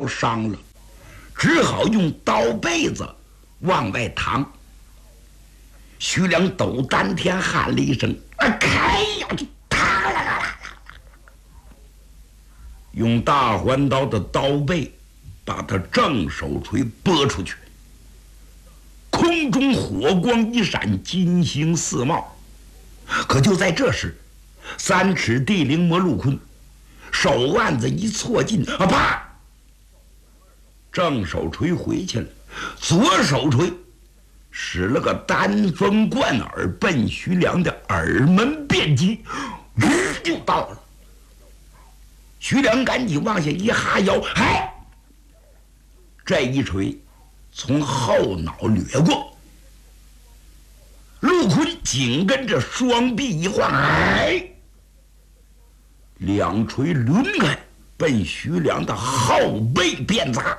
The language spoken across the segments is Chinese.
伤了，只好用刀背子往外淌。徐良抖丹田喊了一声：“开呀！”用大环刀的刀背把他正手锤拨出去，空中火光一闪，金星四冒。可就在这时，3尺地灵魔陆坤手腕子一错劲，啪！正手锤回去了，左手锤使了个单风贯耳，奔徐良的耳门便击，就到了。徐良赶紧往下一哈腰，这一锤从后脑掠过，陆坤紧跟着双臂一晃，两锤抡开，奔徐良的后背便砸。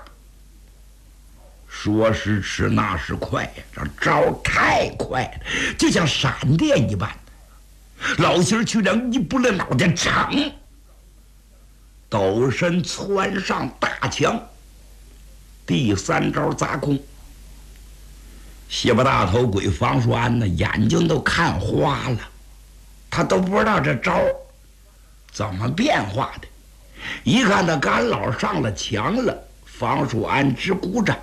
说时迟，那时快呀，这招太快了，就像闪电一般。老心徐良一拨了脑袋，噌，抖身窜上大墙，第3招砸空。西巴大头鬼房叔安呢，眼睛都看花了，他都不知道这招怎么变化的。一看他干老上了墙了，房叔安直鼓掌，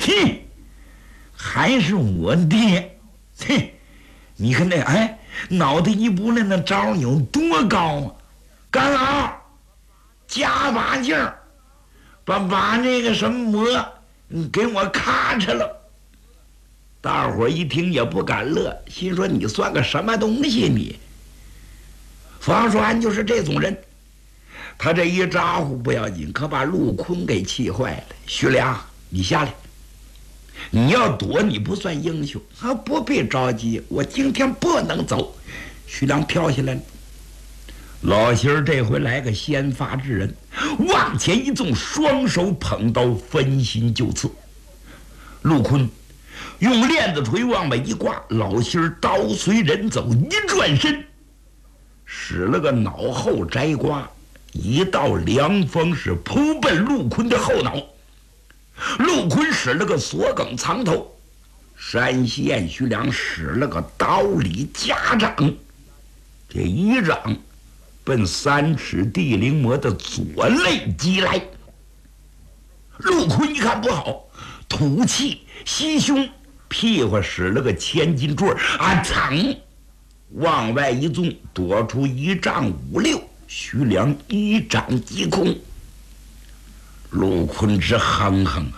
还是我爹，你看那脑袋一拨了，那招有多高啊！干老加把劲儿，把那个什么魔给我咔嚓了。大伙儿一听也不敢乐，心说你算个什么东西你？房叔安就是这种人，他这一招呼不要紧，可把陆坤给气坏了。徐良，你下来，你要躲你不算英雄，不必着急，我今天不能走。徐良跳下来了，老心儿这回来个先发制人，往前一纵，双手捧刀，分心就刺。陆坤用链子锤往外一挂，老心儿刀随人走，一转身使了个脑后摘瓜，一道凉风是扑奔陆坤的后脑。陆坤使了个锁梗藏头，山西燕徐良使了个刀里夹掌，这一掌奔3尺地灵魔的左肋击来。陆坤一看不好，吐气吸胸，屁股使了个千斤坠，噌，往外一纵，躲出1丈5六。徐良一掌击空。陆坤直哼哼，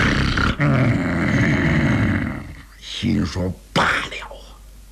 心说罢了啊，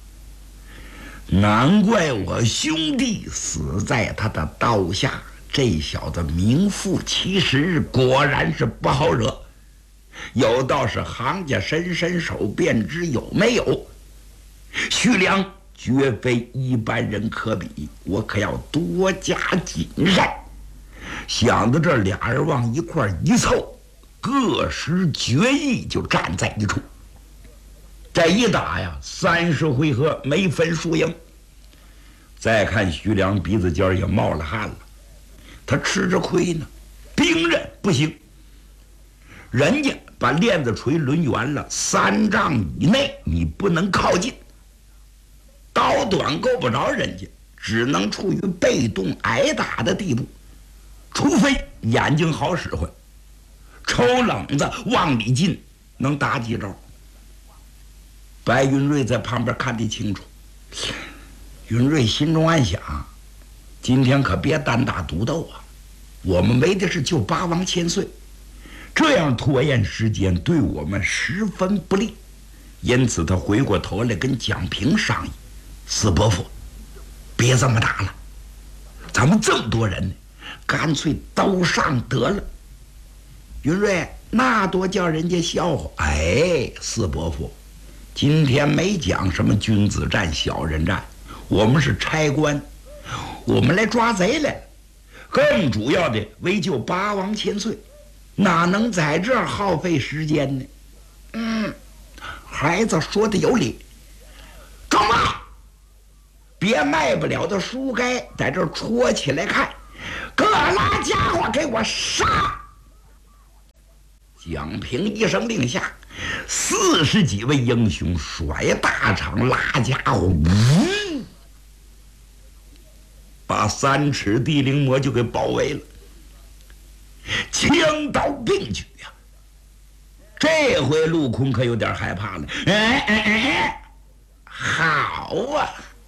难怪我兄弟死在他的刀下，这小子名副其实，果然是不好惹。有道是行家伸伸手便知有没有，徐良绝非一般人可比，我可要多加谨慎。想到这，俩人往一块一凑，各施决意，就站在一处。这一打呀，30回合没分输赢。再看徐良鼻子尖也冒了汗了，他吃着亏呢，兵刃不行，人家把链子锤抡圆了，3丈以内你不能靠近，刀短够不着人家，只能处于被动挨打的地步，除非眼睛好使唤，抽冷子往里进，能打几招。白云瑞在旁边看得清楚，云瑞心中暗想，今天可别单打独斗啊，我们为的是救八王千岁，这样拖延时间对我们十分不利。因此他回过头来跟蒋平商议，四伯父，别这么打了，咱们这么多人，干脆都上得了。云瑞，那多叫人家笑话。四伯父，今天没讲什么君子战小人战，我们是差官，我们来抓贼来了，更主要的为救八王千岁，哪能在这儿耗费时间呢？孩子说的有理，中吧，别卖不了的书该在这儿戳起来看，各拉家伙给我杀！ 蒋平一声令下，40几位英雄甩大场拉家伙，把3尺地灵魔就给包围了，枪刀并举呀。这回陆空可有点害怕了，好啊！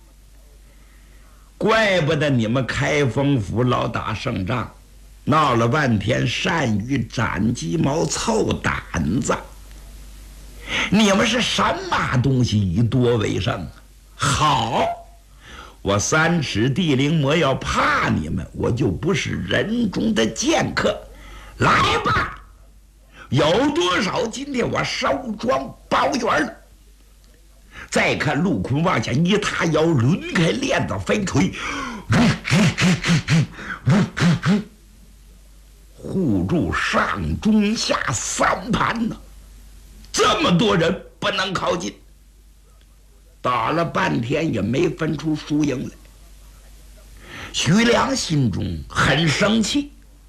怪不得你们开封府老打胜仗，闹了半天单于斩鸡毛凑胆子，你们是什么东西以多为胜？好，我3尺地灵魔要怕你们，我就不是人中的剑客。来吧，有多少今天我收庄包圆了。再看陆坤往下一塌腰，抡开链子飞锤，护住上中下3盘呢。这么多人不能靠近，打了半天也没分出输赢来。徐良心中很生气，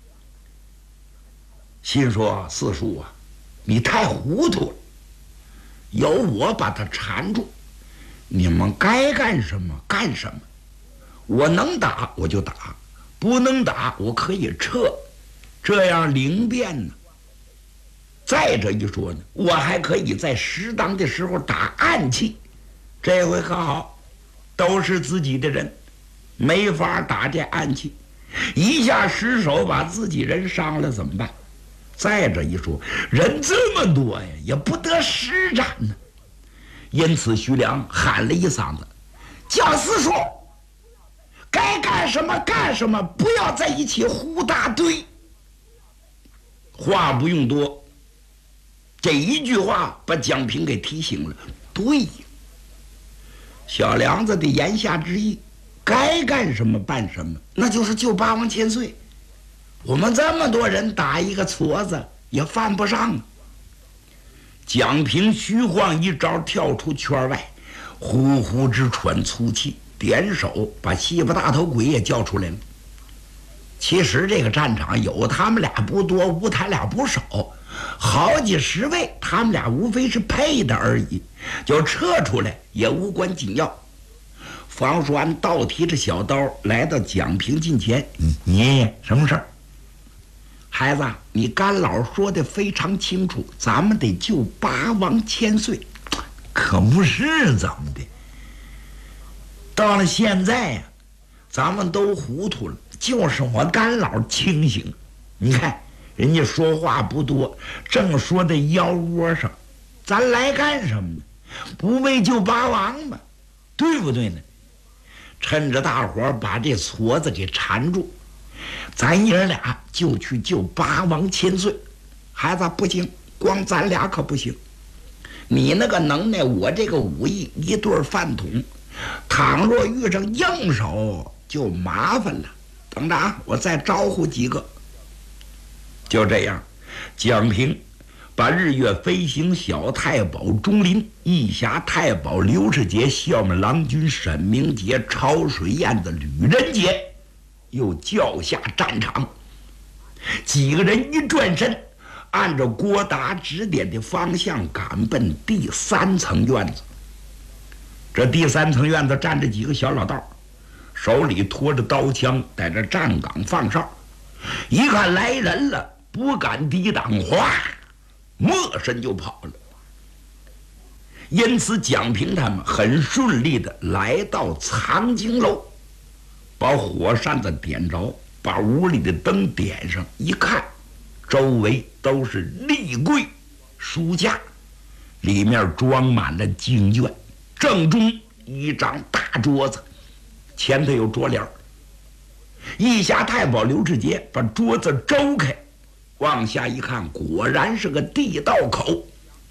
心说：“四叔啊，你太糊涂了，有我把他缠住，你们该干什么干什么。我能打我就打，不能打我可以撤，这样灵便呢。再者一说呢，我还可以在适当的时候打暗器。这回可好，都是自己的人，没法打这暗器，一下失手把自己人伤了怎么办？再者一说，人这么多呀，也不得施展呢。因此徐良喊了一嗓子：“叫四叔，该干什么干什么，不要在一起呼大堆。”话不用多，这一句话把蒋平给提醒了。对呀，小梁子的言下之意，该干什么办什么，那就是救八王千岁。我们这么多人打一个矬子也犯不上啊。蒋平虚晃一招，跳出圈外，呼呼直喘粗气，点手把西部大头鬼也叫出来了。其实这个战场有他们俩不多，无他俩不少，好几十位，他们俩无非是配的而已，就撤出来也无关紧要。房叔安倒提着小刀来到蒋平近前：“爷爷，什么事儿？”孩子，你干老说的非常清楚，咱们得救八王千岁，可不是怎么的。到了现在呀，咱们都糊涂了，就是我干老清醒。你看人家说话不多，正说在腰窝上，咱来干什么呢？不为救八王吗？对不对呢？趁着大伙儿把这矬子给缠住，咱爷俩就去救八王千岁。孩子，不行，光咱俩可不行。你那个能耐，我这个武艺，一对饭桶，倘若遇上硬手就麻烦了。等着啊，我再招呼几个。就这样，蒋平把日月飞行小太保钟林、义侠太保刘世杰、校门郎君沈明杰、潮水燕子吕仁杰又叫下战场。几个人一转身，按照郭达指点的方向赶奔第3层院子。这第3层院子站着几个小老道，手里拖着刀枪，在这站岗放哨。一看来人了，不敢抵挡，哗，没身就跑了。因此蒋平他们很顺利的来到藏经楼，把火扇子点着，把屋里的灯点上，一看周围都是立柜书架，里面装满了经卷，正中一张大桌子，前头有桌帘。义侠太保刘世杰把桌子周开，往下一看，果然是个地道口。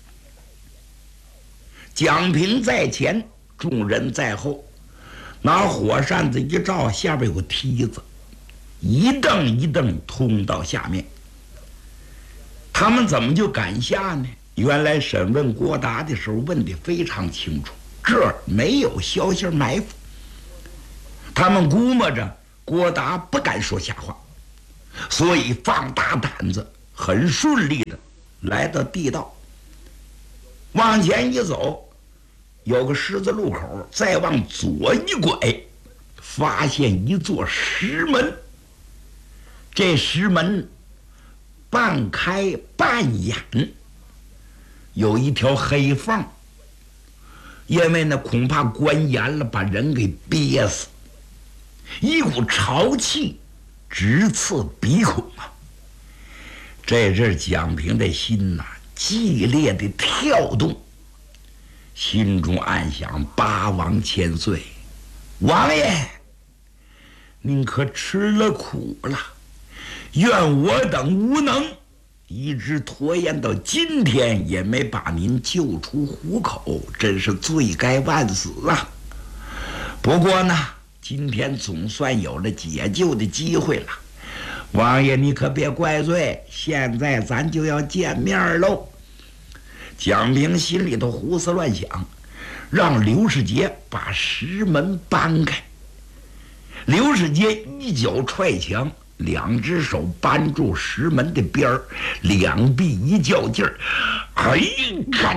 蒋平在前，众人在后，拿火扇子一照，下边有个梯子，一蹬一蹬通到下面。他们怎么就敢下呢？原来审问郭达的时候问得非常清楚，这儿没有消息埋伏。他们估摸着郭达不敢说瞎话，所以放大胆子，很顺利的来到地道，往前一走，有个十字路口，再往左一拐，发现一座石门。这石门半开半掩，有一条黑缝，因为呢恐怕关严了，把人给憋死。一股潮气直刺鼻孔啊！这阵蒋平的心呐，激烈的跳动，心中暗想：八王千岁，王爷，您可吃了苦了。愿我等无能，一直拖延到今天，也没把您救出虎口，真是罪该万死啊！不过呢，今天总算有了解救的机会了，王爷你可别怪罪，现在咱就要见面喽。蒋平心里头胡思乱想，让刘世杰把石门搬开。刘世杰一脚踹墙，两只手扳住石门的边儿，两臂一较劲儿，哎呀，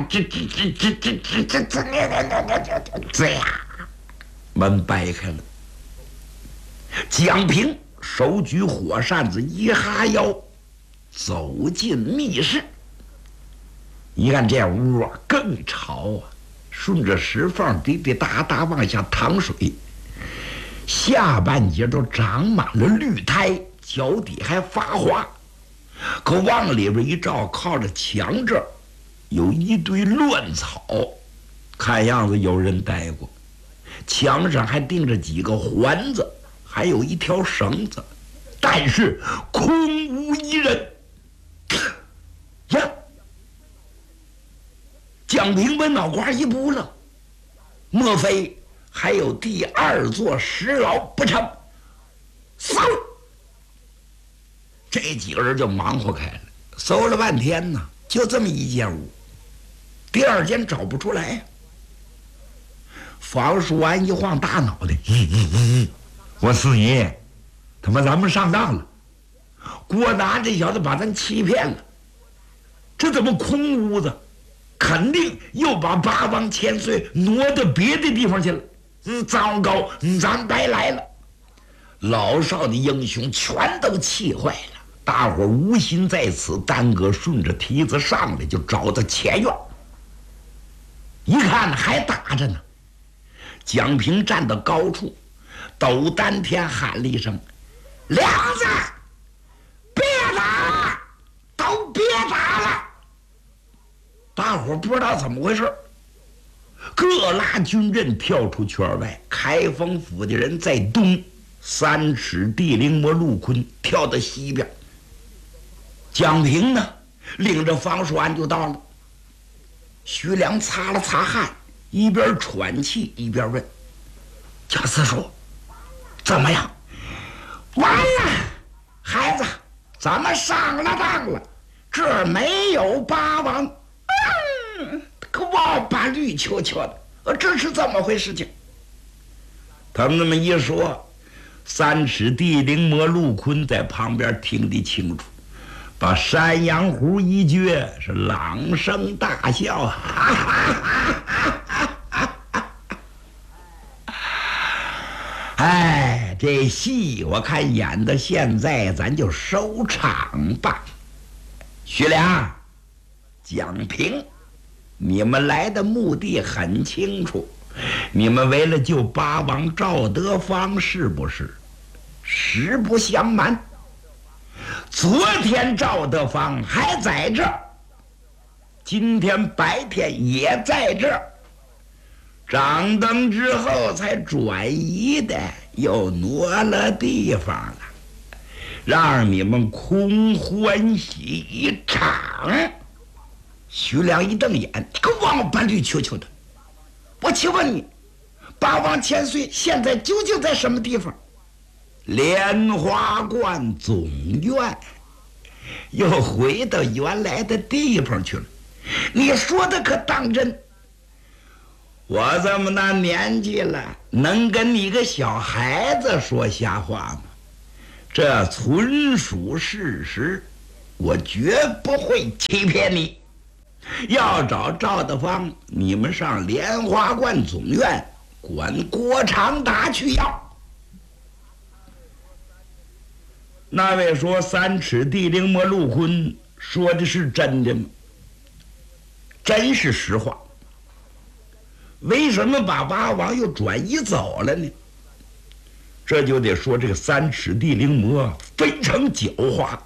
这呀，门掰开了。蒋平手举火扇子，一哈腰，走进密室。一看这屋啊，更潮啊，顺着石缝滴滴答答往下淌水，下半截都长满了绿苔，脚底还发滑。可往里边一照，靠着墙这儿有一堆乱草，看样子有人待过。墙上还钉着几个环子，还有一条绳子，但是空无一人。呀！蒋平把脑瓜一扑了，莫非还有第二座石牢不成？搜！这几个人就忙活开了，搜了半天呢，就这么一间屋，第二间找不出来。房叔安一晃大脑袋，我四爷，他妈咱们上当了，郭达这小子把咱欺骗了，这怎么空屋子？肯定又把八王千岁挪到别的地方去了。糟糕，咱白来了。老少的英雄全都气坏了，大伙无心在此耽搁，顺着梯子上来就找到前院。一看还打着呢，蒋平站到高处，抖丹天喊了一声：“梁子，别打了，都别打了！”大伙不知道怎么回事，各拉军阵跳出圈外。开封府的人在东，三尺地灵魔陆坤跳到西边。蒋平呢，领着方叔安就到了。徐良擦了擦汗，一边喘气一边问：“蒋四叔，怎么样？”“完了，孩子，咱们上了当了，这儿没有八王。”“可王八绿球球的，这是怎么回事情？”他们那么一说，三尺地灵魔陆坤在旁边听得清楚，把山羊胡一撅，是朗声大笑，哈哈哈哈哈！哎，这戏我看演到现在，咱就收场吧。徐良、蒋平，你们来的目的很清楚，你们为了救八王赵德芳，是不是？实不相瞒，昨天赵德芳还在这儿，今天白天也在这儿，掌灯之后才转移的，又挪了地方了，让你们空欢喜一场。徐良一瞪眼：“你个王八绿球球的！我请问你，八王千岁现在究竟在什么地方？”“莲花观总院，又回到原来的地方去了。”“你说的可当真？我这么大年纪了，能跟你个小孩子说瞎话吗？这纯属事实。 我绝不会欺骗你。要找赵德芳，你们上莲花观总院管郭长达去要。那位说三尺地灵魔陆坤说的是真的吗？真是实话。为什么把八王又转移走了呢？这就得说这个三尺地灵魔非常狡猾。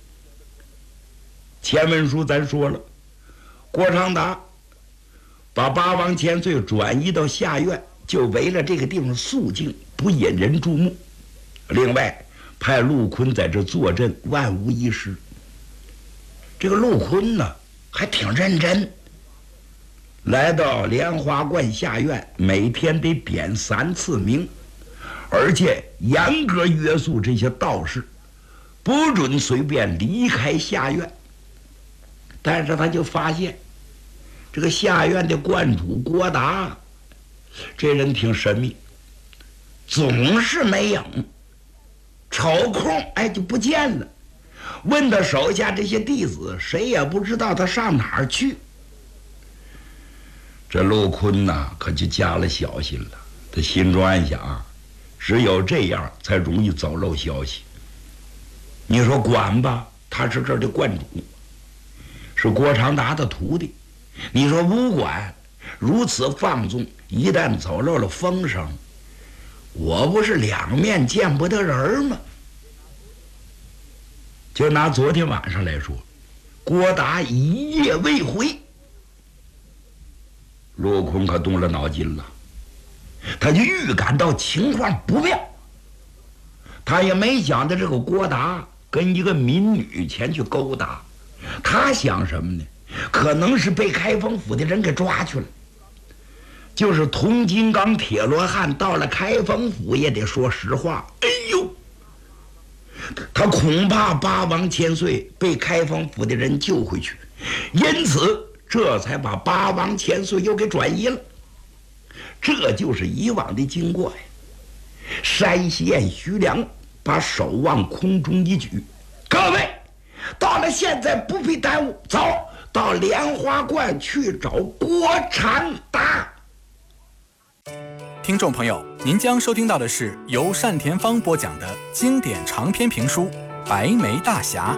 前文书咱说了，郭长达把八王千岁转移到下院，就为了这个地方肃静，不引人注目。另外派陆坤在这坐镇，万无一失。这个陆坤呢还挺认真，来到莲花观下院，每天得点3次名，而且严格约束这些道士，不准随便离开下院。但是他就发现这个下院的观主郭达这人挺神秘，总是没影，抽空就不见了。问他手下这些弟子，谁也不知道他上哪儿去。这陆坤呐，可就加了小心了。他心中暗想，只有这样才容易走漏消息。你说管吧，他是这儿的观主，是郭长达的徒弟。你说不管，如此放纵，一旦走漏了风声，我不是两面见不得人吗？就拿昨天晚上来说，郭达一夜未回，陆坤可动了脑筋了，他就预感到情况不妙。他也没想到这个郭达跟一个民女前去勾搭，他想什么呢？可能是被开封府的人给抓去了。就是铜金刚铁罗汉到了开封府也得说实话，哎呦，他恐怕八王千岁被开封府的人救回去，因此这才把八王千岁又给转移了。这就是以往的经过呀。山西县徐良把手往空中一举，各位到了现在不必耽误，走到莲花观去找郭长达。 听众朋友，您将收听到的是由单田芳播讲的经典长篇评书《白眉大侠》。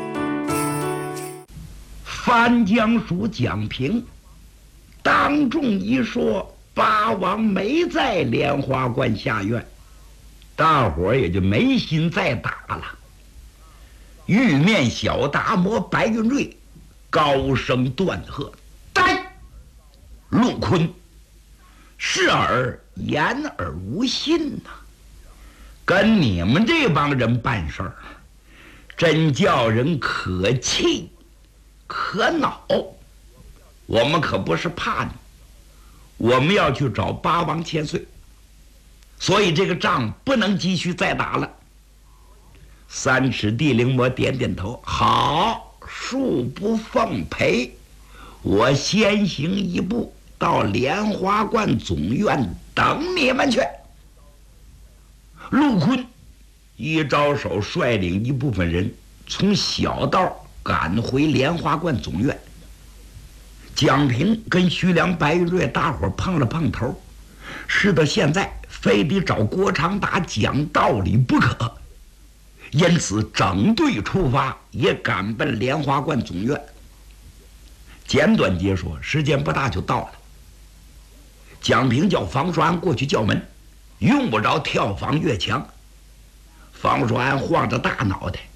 番江署讲评当众一说，八王没在莲花观下院，大伙儿也就没心再打了。玉面小达摩白云瑞高声断喝：“呆！陆坤，视而言而无信呐！跟你们这帮人办事儿，真叫人可气可恼。我们可不是怕你，我们要去找八王千岁，所以这个仗不能继续再打了。”三尺地灵魔点点头：“好，恕不奉陪，我先行一步，到莲花观总院等你们去。”陆坤一招手，率领一部分人从小道赶回莲花观总院。蒋平跟徐良、白云瑞大伙碰了碰头，是到现在非得找郭长达讲道理不可，因此整队出发，也赶奔莲花观总院。简短截说，时间不大就到了。蒋平叫房叔安过去叫门，用不着跳房越墙。房叔安晃着大脑袋：“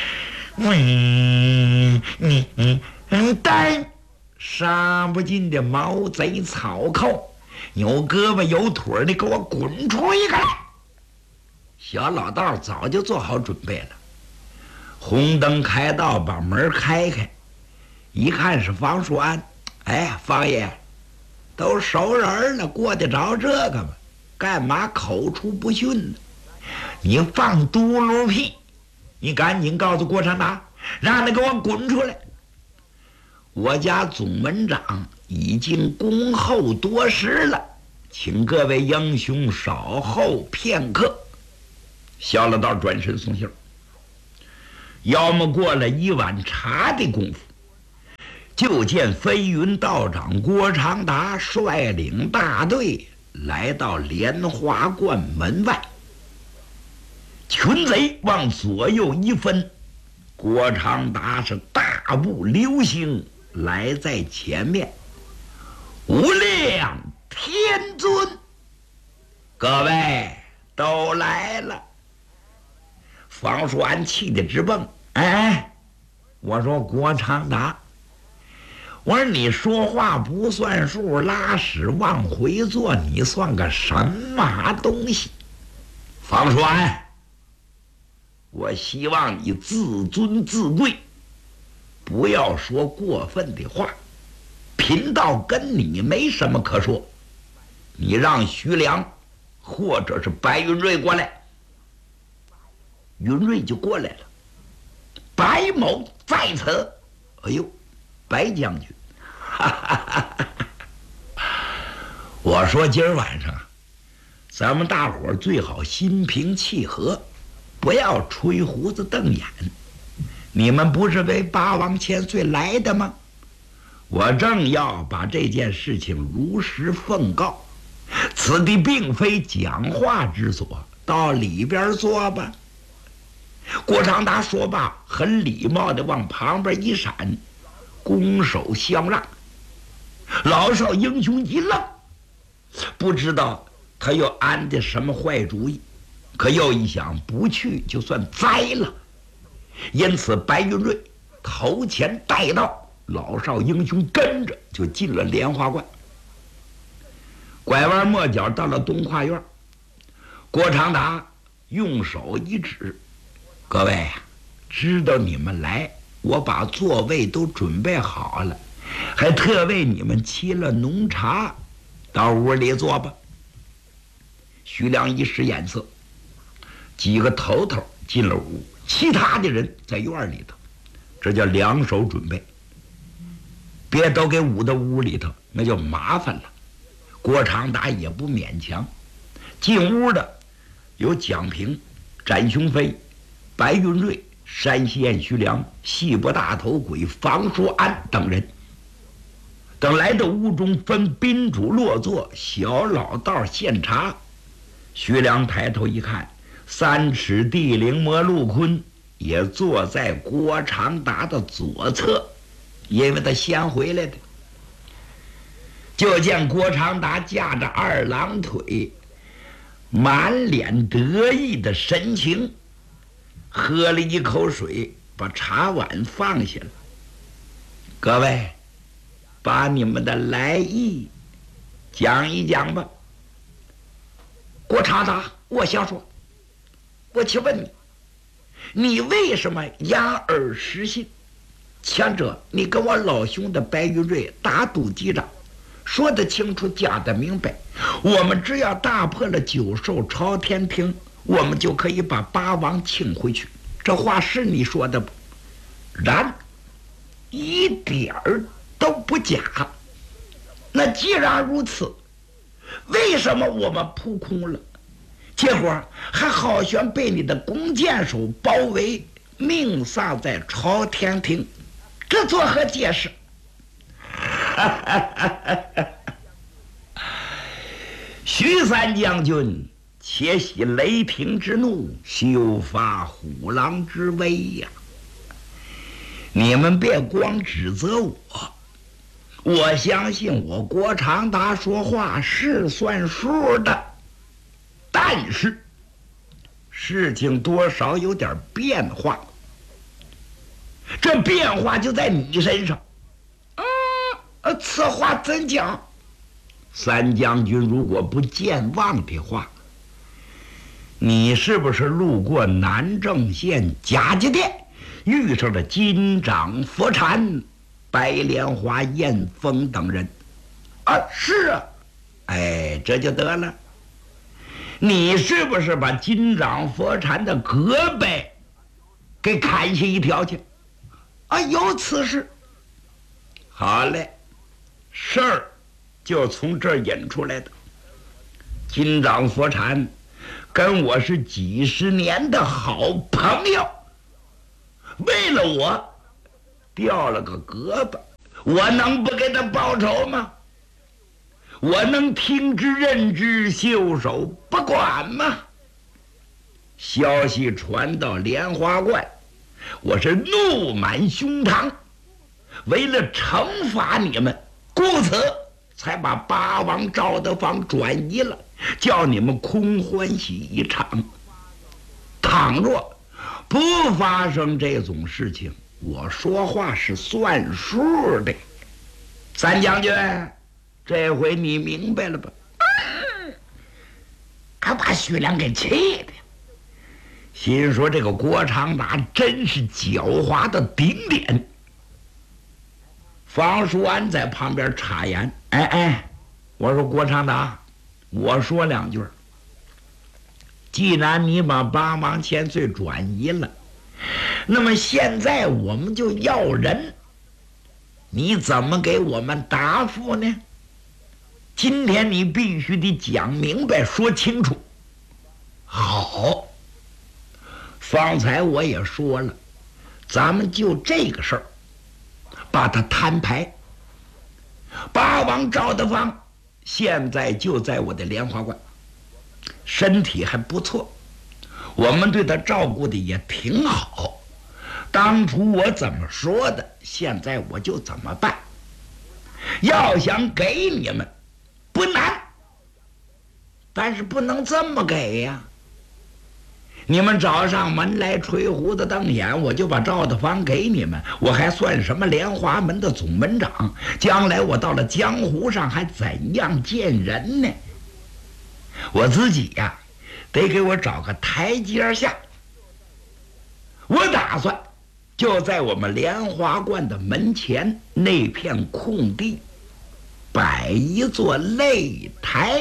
呆，杀不尽的毛贼草寇，有胳膊有腿的，给我滚出一个来！”小老道早就做好准备了，红灯开道，把门开开，一看是房叔安。哎，房爷，都熟人了，过得着这个吗？干嘛口出不逊呢？你放嘟噜屁！你赶紧告诉郭长达，让他给我滚出来！我家总门长已经恭候多时了，请各位英雄稍后片刻。小老道转身送信。 要么过了一碗茶的功夫，就见飞云道长郭长达率领大队来到莲花观门外。群贼往左右一分，郭长达是大步流星来在前面。无量天尊，各位都来了。方叔安气得直蹦，哎，我说郭长达，我说你说话不算数，拉屎往回坐，你算个什么东西？方叔安，我希望你自尊自贵，不要说过分的话。贫道跟你没什么可说，你让徐良或者是白云瑞过来。云瑞就过来了。白某在此。哎呦，白将军，哈哈哈哈！我说今儿晚上咱们大伙儿最好心平气和，不要吹胡子瞪眼。你们不是为八王千岁来的吗？我正要把这件事情如实奉告，此地并非讲话之所，到里边坐吧。郭长达说罢，很礼貌地往旁边一闪，拱手相让。老少英雄一愣，不知道他又安的什么坏主意，可又一想，不去就算栽了。因此白云瑞头前带到，老少英雄跟着就进了莲花观。拐弯抹角到了东跨院，郭长达用手一指，各位啊，知道你们来，我把座位都准备好了，还特为你们沏了浓茶，到屋里坐吧。徐良一使眼色，几个头头进了屋，其他的人在院里头，这叫两手准备，别都给捂到屋里头，那就麻烦了。郭长达也不勉强，进屋的有蒋平、展雄飞、白云瑞、山西燕徐良、细脖大头鬼房叔安等人。等来到屋中，分宾主落座，小老道献茶。徐良抬头一看，三尺地灵魔陆坤也坐在郭长达的左侧，因为他先回来的。就见郭长达架着二郎腿，满脸得意的神情，喝了一口水，把茶碗放下了。各位，把你们的来意讲一讲吧。郭长达，我想说，我请问你，你为什么言而实信？前者你跟我老兄的白云瑞打赌击掌，说得清楚，讲得明白，我们只要打破了九兽朝天庭，我们就可以把八王请回去。这话是你说的不？然一点儿都不假。那既然如此，为什么我们扑空了，结果还好像被你的弓箭手包围，命丧在朝天庭？这作何解释？徐三将军，且喜雷霆之怒，休发虎狼之威呀！你们别光指责我，我相信我郭长达说话是算数的，但是事情多少有点变化，这变化就在你身上。此话怎讲？三将军如果不健忘的话，你是不是路过南郑县贾家店，遇上了金掌佛禅、白莲花、燕峰等人？是啊。哎，这就得了。你是不是把金掌佛禅的胳膊给砍下一条去？有此事。好嘞，事儿就从这儿引出来的。金掌佛禅跟我是几十年的好朋友， 为了我掉了个胳膊，我能不给他报仇吗？我能听之任之，袖手不管吗？消息传到莲花观，我是怒满胸膛，为了惩罚你们，故此才把八王赵德芳转移了，叫你们空欢喜一场。倘若不发生这种事情，我说话是算数的。三将军，这回你明白了吧？可把徐良给气的，心说这个郭长达真是狡猾的顶点。方叔安在旁边插言：“我说郭长达，我说两句。既然你把八王千岁转移了，那么现在我们就要人，你怎么给我们答复呢？今天你必须得讲明白，说清楚。”好，方才我也说了，咱们就这个事儿把它摊牌。八王赵德芳现在就在我的莲花观，身体还不错，我们对他照顾的也挺好。当初我怎么说的，现在我就怎么办。要想给你们不难，但是不能这么给呀。你们找上门来吹胡子瞪眼，我就把赵德芳给你们，我还算什么莲花门的总门长？将来我到了江湖上还怎样见人呢？我自己呀，得给我找个台阶下。我打算就在我们莲花观的门前那片空地摆一座擂台。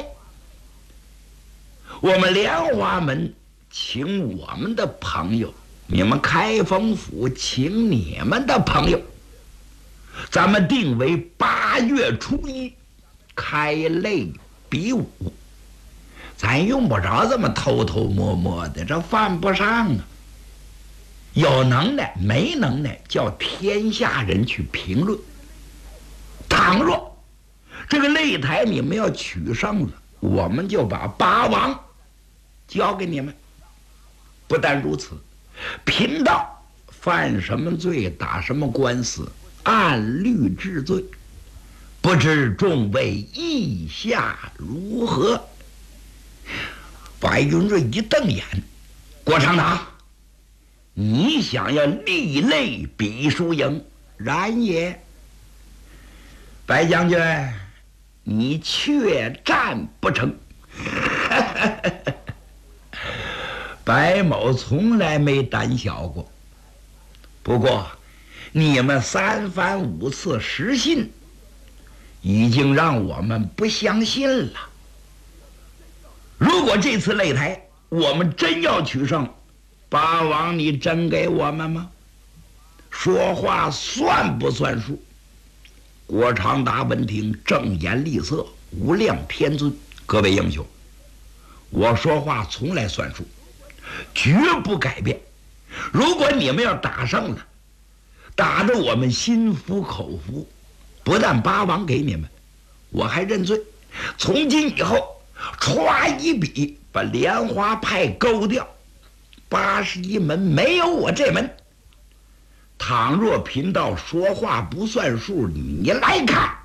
我们莲花门请我们的朋友，你们开封府请你们的朋友，咱们定为8月初1开擂比武。咱用不着这么偷偷摸摸的，这犯不上啊。有能耐没能耐，叫天下人去评论。倘若这个擂台你们要取胜了，我们就把八王交给你们。不但如此，贫道犯什么罪，打什么官司，按律治罪，不知众位意下如何？白云瑞一瞪眼：“郭长达，你想要立擂比输赢？然也。白将军，你却战不成。”白某从来没胆小过，不过你们3番5次失信，已经让我们不相信了。如果这次擂台我们真要取胜，八王你真给我们吗？说话算不算数？郭长达闻听，正眼厉色，无量天尊。各位英雄，我说话从来算数，绝不改变。如果你们要打胜了，打得我们心服口服，不但八王给你们，我还认罪。从今以后，歘一笔把莲花派勾掉，81门没有我这门。倘若贫道说话不算数，你来看。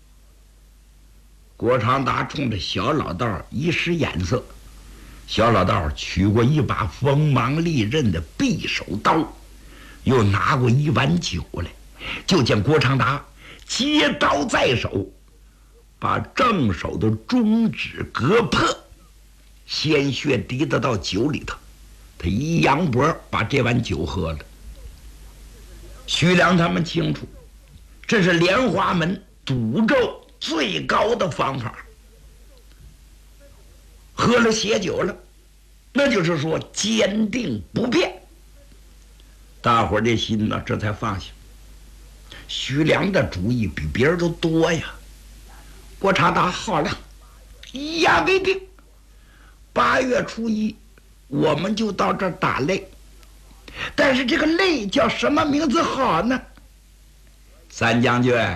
郭长达冲着小老道一使眼色，小老道取过一把锋芒利刃的匕首刀，又拿过一碗酒来，就见郭长达接刀在手，把正手的中指割破，鲜血滴得到酒里头，他一扬脖把这碗酒喝了。徐良他们清楚，这是莲花门赌咒最高的方法。喝了血酒了，那就是说坚定不变。大伙儿这心呢，这才放下。徐良的主意比别人都多呀。郭长达好了，一言为定。8月初1，我们就到这儿打擂。 但是这个泪叫什么名字好呢？三将军，